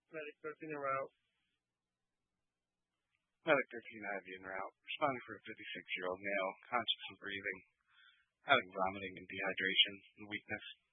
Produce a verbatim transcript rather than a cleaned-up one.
Medic thirteen en route. Medic thirteen I V en route. Responding for a fifty-six-year-old male, conscious and breathing, having vomiting and dehydration and weakness.